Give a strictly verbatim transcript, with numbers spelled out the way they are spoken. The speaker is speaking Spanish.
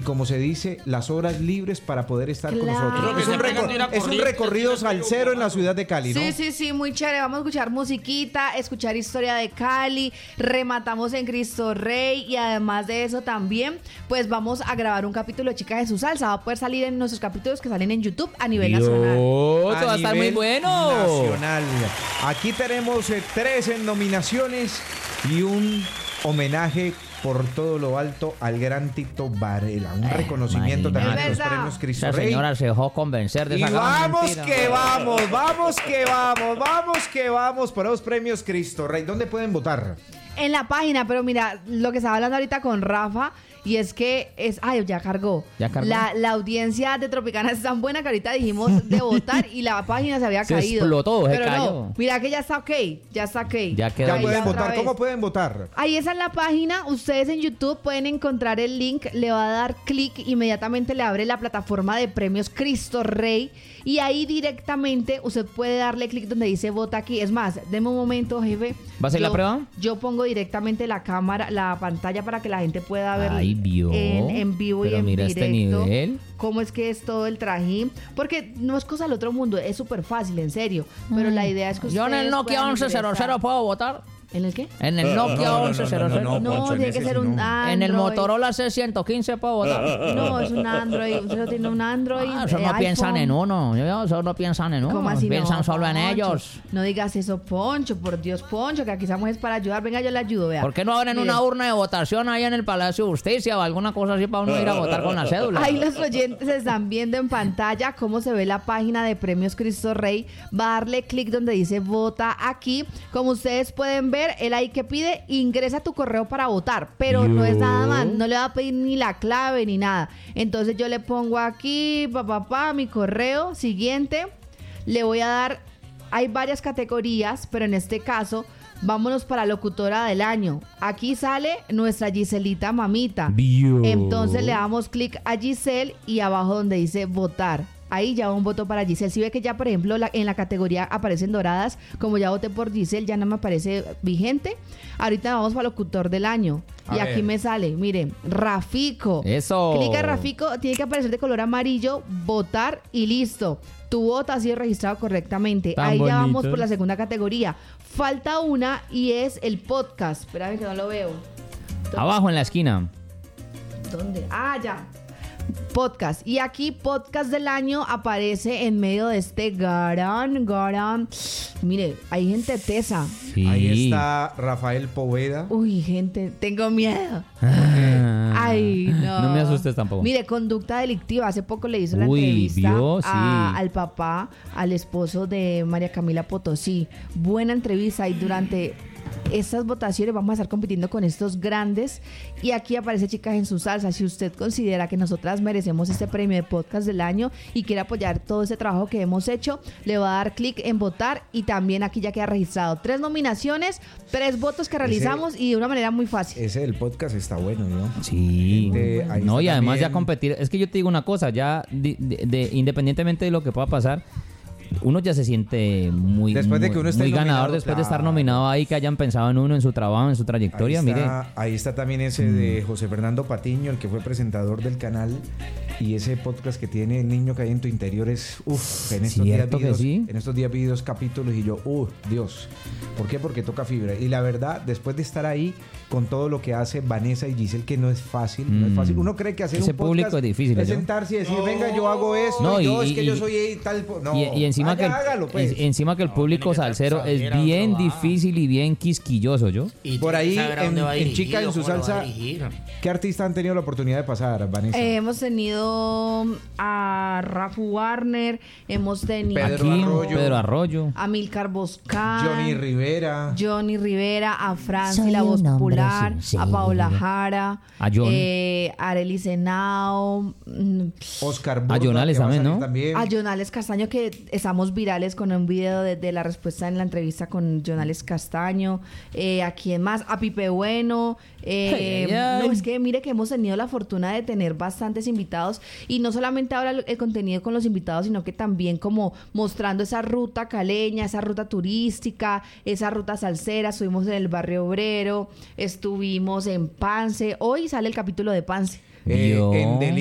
como se dice, las horas libres para poder estar claro. con nosotros. Es un, recor- es un recorrido salsero en la ciudad de Cali, ¿no? Sí, sí, sí, muy chévere. Vamos a escuchar musiquita, escuchar historia de Cali, rematamos en Cristo Rey y además de eso también, pues vamos a grabar un capítulo de Chicas en su Salsa. Va a poder salir en nuestros capítulos que salen en YouTube a nivel Dios, nacional. A va a estar muy bueno. Nacional. Aquí tenemos eh, tres en nominaciones y un homenaje por todo lo alto al gran Tito Varela, un eh, reconocimiento también de los premios Cristo Esa Rey. señora se dejó convencer de esa y gran vamos mentira. que vamos, vamos que vamos, vamos que vamos por los premios Cristo Rey. ¿Dónde pueden votar? En la página, pero mira, lo que estaba hablando ahorita con Rafa, y es que es, ay, ya cargó. ¿Ya cargó? La, la audiencia de Tropicana es tan buena que ahorita dijimos de votar y la página se había se caído. Explotó, se pero cayó. no, mira que ya está ok, ya está ok. Ya quedó. Ya Ahí pueden está votar. otra ¿Cómo vez. pueden votar? Ahí está en la página, ustedes en YouTube pueden encontrar el link, le va a dar clic, inmediatamente le abre la plataforma de premios Cristo Rey y ahí directamente usted puede darle clic donde dice vota aquí. Es más, deme un momento, jefe. ¿Va a ser yo, la prueba? Yo pongo directamente la cámara, la pantalla para que la gente pueda ver Ay, vio. en, en vivo Pero y en mira directo. este nivel. Cómo es que es todo el trajín, porque no es cosa del otro mundo, es súper fácil, en serio. Pero la idea es que ustedes Yo en el Nokia puedan once cero cero ingresar. puedo votar. ¿En el qué? En el Nokia once cero cero. no, No, Poncho, en tiene que ese ser sí un no. Android. En el Motorola C ciento quince puedo votar. No, es un Android. Usted no tiene un Android. Ah, eso eh, no piensan iPhone. en uno. Yo, eso no piensan en ¿Cómo uno. así Piensan no, solo en Poncho? ellos. No digas eso, Poncho. Por Dios, Poncho, que aquí estamos es para ayudar. Venga, yo le ayudo, vea. ¿Por qué no abren Mire. una urna de votación ahí en el Palacio de Justicia o alguna cosa así para uno ir a votar con la cédula? Ahí los oyentes están viendo en pantalla cómo se ve la página de Premios Cristo Rey. Va a darle clic donde dice vota aquí. Como ustedes pueden ver, él ahí que pide, ingresa tu correo para votar, pero no es nada más, no le va a pedir ni la clave ni nada. Entonces yo le pongo aquí, papá, pa, pa, mi correo, siguiente, le voy a dar, hay varias categorías, pero en este caso, vámonos para locutora del año. Aquí sale nuestra Giselita Mamita. Vio. Entonces le damos clic a Giselle y abajo donde dice votar. Ahí ya va un voto para Giselle. Si ve que ya, por ejemplo, la, en la categoría aparecen doradas, como ya voté por Giselle, ya no me aparece vigente. Ahorita vamos para locutor del año. A y ver. aquí me sale, miren, Rafico. Eso. Clica Rafico, tiene que aparecer de color amarillo, votar y listo. Tu voto ha sido registrado correctamente. Tan Ahí ya vamos bonito. por la segunda categoría. Falta una y es el podcast. Espérame que no lo veo. Abajo en la esquina. ¿Dónde? Ah, ya. Podcast. Y aquí podcast del año aparece en medio de este gran, gran. Mire, hay gente tesa. Sí. Ahí está Rafael Poveda. Uy, gente, tengo miedo. Ah. Ay, no. No me asustes tampoco. Mire, conducta delictiva. Hace poco le hizo la Uy, entrevista vio, a- sí. al papá, al esposo de María Camila Potosí. Buena entrevista y durante estas votaciones vamos a estar compitiendo con estos grandes y aquí aparece Chicas en su Salsa. Si usted considera que nosotras merecemos este premio de podcast del año y quiere apoyar todo ese trabajo que hemos hecho, le va a dar clic en votar y también aquí ya queda registrado tres nominaciones, tres votos que realizamos y de una manera muy fácil. Ese del podcast está bueno, ¿no? Sí. Gente, ahí No, está y además también. ya competir. Es que yo te digo una cosa, ya de- de- de- independientemente de lo que pueda pasar, uno ya se siente muy, Después de muy- que uno esté muy ganador nominado, después de estar claro. nominado ahí, que hayan pensado en uno, en su trabajo, en su trayectoria. Ahí Mire, está, ahí está también ese de José Fernando Patiño, el que fue presentador del canal. Y ese podcast que tiene El niño que hay en tu interior es, uff, en estos días ¿Cierto vi que dos, sí? en estos días vi dos capítulos y yo, uff, Dios. ¿Por qué? Porque toca fibra. Y la verdad, después de estar ahí con todo lo que hace Vanessa y Giselle, que no es fácil, no es Mm. fácil. Uno cree que hacer Ese un podcast público es difícil, es ¿no? sentarse y decir, venga, yo hago esto, No, y yo y- es que y- yo soy y tal. po-". No, y, y encima, vaya, que el, hágalo, pues. en- encima que el público tiene que salsero es saber a bien dónde va. difícil y bien quisquilloso, ¿yo? Y Por tiene ahí, que saber a en, dónde va en Chica en dirigido, su cómo lo va a salsa, dirigir. ¿qué artistas han tenido la oportunidad de pasar, Vanessa? Eh, hemos tenido a Rafa Warner, hemos tenido Pedro Aquí, Arroyo. Pedro Arroyo. a Milcar Boscan, Johnny Rivera. Johnny Rivera, a Franci Soy La Voz un hombre Popular, sincero. a Paola Jara, A John. eh, a Arely Senao, mm, Oscar Borda, Jonales que va a también, salir ¿no? también. a Jonales Castaño, que estamos virales con un video de, de la respuesta en la entrevista con Jonales Castaño, eh, a quién más, a Pipe Bueno, eh, Ay, ay, ay. no, es que mire que hemos tenido la fortuna de tener bastantes invitados y no solamente ahora el, el contenido con los invitados, sino que también como mostrando esa ruta caleña, esa ruta turística, esa ruta salsera. Estuvimos en el Barrio Obrero, estuvimos en Pance, hoy sale el capítulo de Pance. eh, Vio. en delito